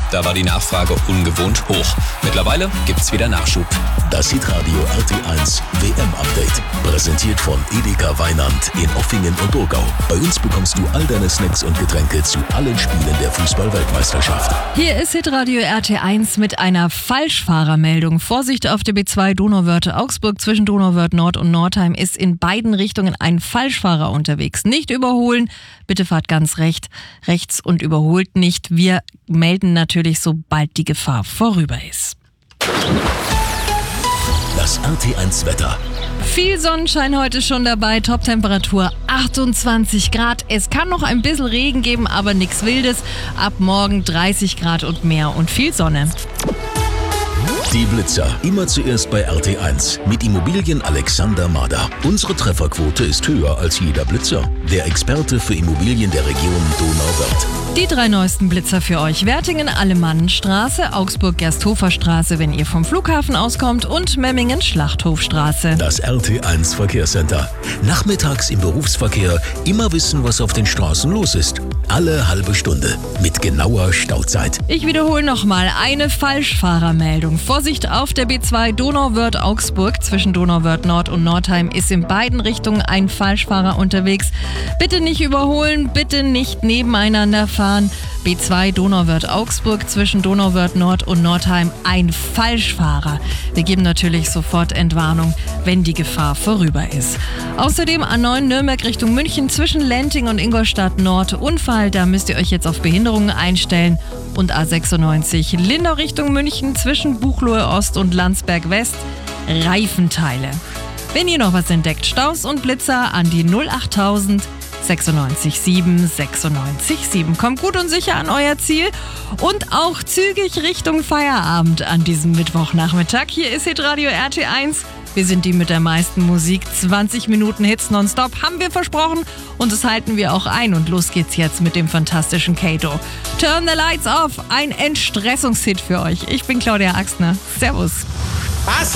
Da war die Nachfrage ungewohnt hoch. Mittlerweile gibt's wieder Nachschub. Das Hitradio RT1 WM-Update. Präsentiert von Edeka Weinand in Oeffingen und Thurgau. Bei uns bekommst du all deine Snacks und Getränke zu allen Spielen der Fußball-Weltmeisterschaft. Hier ist Hitradio RT1 mit einer Falschfahrermeldung. Vorsicht auf der B2 Donauwörth-Augsburg. Zwischen Donauwörth Nord und Nordheim ist in beiden Richtungen ein Falschfahrer unterwegs. Nicht überholen, bitte fahrt ganz rechts und überholt nicht. Wir melden natürlich, sobald die Gefahr vorüber ist. Das RT1 Wetter. Viel Sonnenschein heute schon dabei, Toptemperatur 28 Grad. Es kann noch ein bisschen Regen geben, aber nichts Wildes. Ab morgen 30 Grad und mehr und viel Sonne. Die Blitzer. Immer zuerst bei RT1 mit Immobilien Alexander Mader. Unsere Trefferquote ist höher als jeder Blitzer. Der Experte für Immobilien der Region Donauwörth. Die 3 neuesten Blitzer für euch. Wertingen Alemannenstraße, Augsburg Gersthofer-Straße, wenn ihr vom Flughafen auskommt, und Memmingen Schlachthofstraße. Das RT1 Verkehrscenter. Nachmittags im Berufsverkehr immer wissen, was auf den Straßen los ist. Alle halbe Stunde mit genauer Stauzeit. Ich wiederhole nochmal eine Falschfahrermeldung. Vorsicht auf der B2 Donauwörth-Augsburg. Zwischen Donauwörth Nord und Nordheim ist in beiden Richtungen ein Falschfahrer unterwegs. Bitte nicht überholen, bitte nicht nebeneinander fahren. B2 Donauwörth-Augsburg, zwischen Donauwörth Nord und Nordheim ein Falschfahrer. Wir geben natürlich sofort Entwarnung, wenn die Gefahr vorüber ist. Außerdem A9 Nürnberg Richtung München zwischen Lenting und Ingolstadt Nord Unfall. Da müsst ihr euch jetzt auf Behinderungen einstellen. Und A96 Lindau Richtung München zwischen Buchloe Ost und Landsberg West Reifenteile. Wenn ihr noch was entdeckt, Staus und Blitzer an die 08000 96 7 96 7. Kommt gut und sicher an euer Ziel und auch zügig Richtung Feierabend an diesem Mittwochnachmittag. Hier ist Hitradio RT1. Wir sind die mit der meisten Musik. 20 Minuten Hits nonstop haben wir versprochen und das halten wir auch ein. Und los geht's jetzt mit dem fantastischen Kato. Turn the Lights Off, ein Entstressungshit für euch. Ich bin Claudia Axtner. Servus. Was?